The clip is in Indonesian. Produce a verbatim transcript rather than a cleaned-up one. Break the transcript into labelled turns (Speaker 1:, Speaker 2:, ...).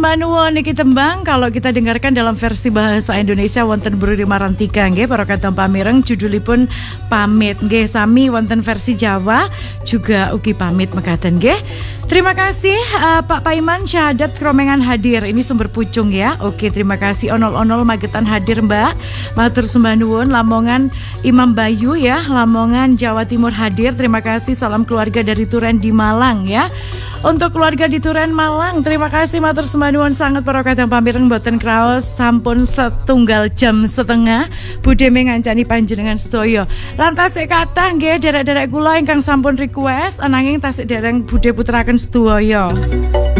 Speaker 1: sembah nuwun niki tembang kalau kita dengarkan dalam versi bahasa Indonesia wonten Budi Marantika nggih para kadang pamireng judulipun pamit nggih sami wonten versi Jawa juga ugi pamit mekaten nggih. Terima kasih uh, Pak Paiman syahadat kromengan hadir. Ini sumber pucung ya. Oke, terima kasih onol-onol magetan hadir Mbak. Matur sembah nuwun Lamongan Imam Bayu ya, Lamongan Jawa Timur hadir. Terima kasih salam keluarga dari Turen di Malang ya. Untuk keluarga di Turen Malang, terima kasih matur sembah nuwun sangat para kadang pamireng boten kraos sampun setunggal jam setengah budhe ngancani panjenengan sedaya. Lan tasih kathah nggih derek-derek kula ingkang sampun request ananging tasih dereng budhe puteraken sedaya.